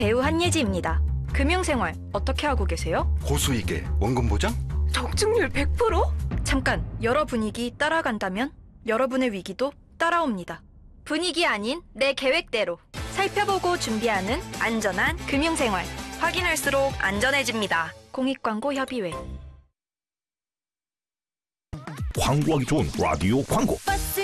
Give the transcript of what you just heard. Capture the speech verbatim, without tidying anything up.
배우 한예지입니다. 금융생활 어떻게 하고 계세요? 고수익에 원금 보장? 적중률 백 퍼센트? 잠깐, 여러 분위기 따라간다면 여러분의 위기도 따라옵니다. 분위기 아닌 내 계획대로 살펴보고 준비하는 안전한 금융생활. 확인할수록 안전해집니다. 공익광고협의회. 광고하기 좋은 라디오 광고.